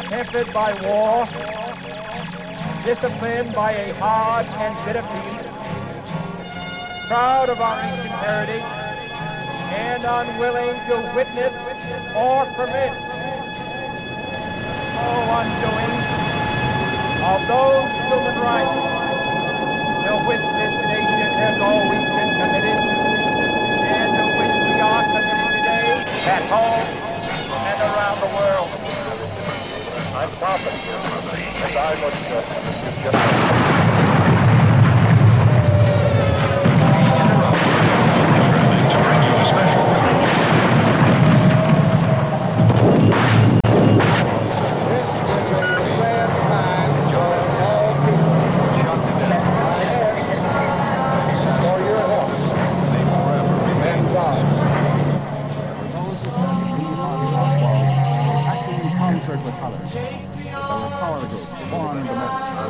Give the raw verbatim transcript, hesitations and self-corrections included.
tempered by war, disciplined by a hard and bitter peace, proud of our ancient heritage, and unwilling to witness or permit no undoing of those human rights to which this nation has always been committed and to which we are committed today at home and around the world. I'm confident that I would uh, just... With colors. There were color groups born in the